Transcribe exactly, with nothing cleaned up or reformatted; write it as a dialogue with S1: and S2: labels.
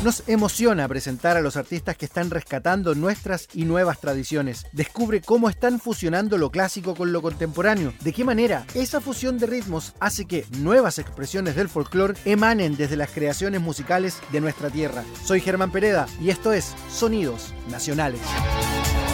S1: Nos emociona presentar a los artistas que están rescatando nuestras y nuevas tradiciones. Descubre cómo están fusionando lo clásico con lo contemporáneo, de qué manera esa fusión de ritmos hace que nuevas expresiones del folclore emanen desde las creaciones musicales de nuestra tierra. Soy Germán Pereda y esto es Sonidos Nacionales.